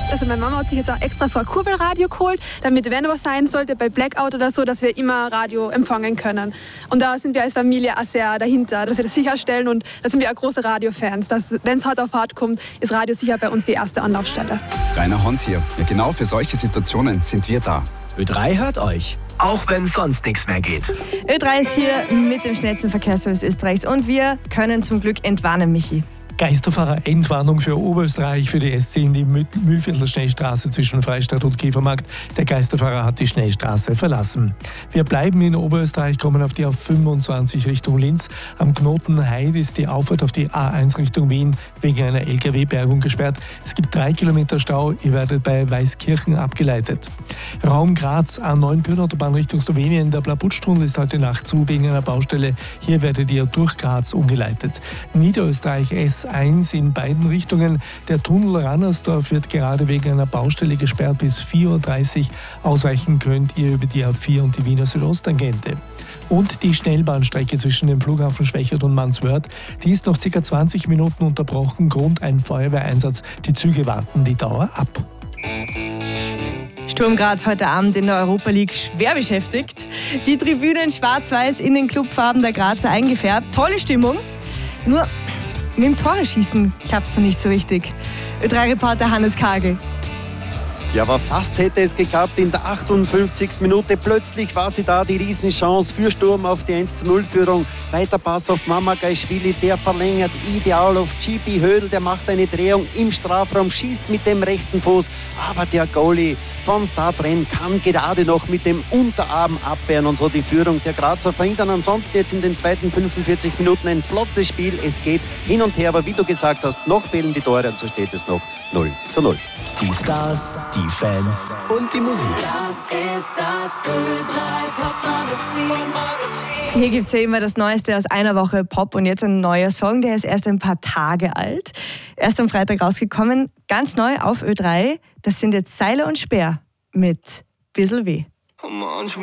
Also meine Mama hat sich jetzt auch extra so ein Kurbelradio geholt, damit, wenn was sein sollte, bei Blackout oder so, dass wir immer Radio empfangen können. Und da sind wir als Familie auch sehr dahinter, dass wir das sicherstellen, und da sind wir auch große Radiofans. Wenn es hart auf hart kommt, ist Radio sicher bei uns die erste Anlaufstelle. Rainer Hans hier. Ja, genau für solche Situationen sind wir da. Ö3 hört euch, auch wenn sonst nichts mehr geht. Ö3 ist hier mit dem schnellsten Verkehrsservice Österreichs und wir können zum Glück entwarnen, Michi. Geisterfahrer-Entwarnung für Oberösterreich, für die S10, die Mühlviertler Schnellstraße zwischen Freistadt und Kiefermarkt. Der Geisterfahrer hat die Schnellstraße verlassen. Wir bleiben in Oberösterreich, kommen auf die A25 Richtung Linz. Am Knoten Heid ist die Auffahrt auf die A1 Richtung Wien wegen einer LKW-Bergung gesperrt. Es gibt 3 Kilometer Stau, ihr werdet bei Weißkirchen abgeleitet. Raum Graz, A9 Bühnenautobahn Richtung Slowenien. Der Blabutschtunnel ist heute Nacht zu wegen einer Baustelle. Hier werdet ihr durch Graz umgeleitet. Niederösterreich S1 in beiden Richtungen. Der Tunnel Rannersdorf wird gerade wegen einer Baustelle gesperrt bis 4:30 Uhr. Ausweichen könnt ihr über die A4 und die Wiener Südosttangente. Und die Schnellbahnstrecke zwischen dem Flughafen Schwechat und Manswörth, die ist noch ca. 20 Minuten unterbrochen. Grund ein Feuerwehreinsatz. Die Züge warten die Dauer ab. Sturm Graz heute Abend in der Europa League schwer beschäftigt. Die Tribünen schwarz-weiß in den Clubfarben der Grazer eingefärbt. Tolle Stimmung. Nur mit dem Tore-Schießen klappt es noch nicht so richtig. Ö3-Reporter Hannes Kagel. Ja, aber fast hätte es geklappt in der 58. Minute. Plötzlich war sie da, die Riesenchance für Sturm auf die 1:0-Führung. Weiter Pass auf Mamagaishvili, der verlängert ideal auf GB Hödl. Der macht eine Drehung im Strafraum, schießt mit dem rechten Fuß. Aber der Goalie von Stadtrenn kann gerade noch mit dem Unterarm abwehren und so die Führung der Grazer verhindern. Ansonsten jetzt in den zweiten 45 Minuten ein flottes Spiel. Es geht hin und her, aber wie du gesagt hast, noch fehlen die Tore und so steht es noch 0:0. Die Stars, die Fans und die Musik. Das ist das Ö3 Pop-Magazin. Hier gibt es ja immer das Neueste aus einer Woche Pop und jetzt ein neuer Song, der ist erst ein paar Tage alt. Erst am Freitag rausgekommen, ganz neu auf Ö3. Das sind jetzt Seiler und Speer mit Bissl weh.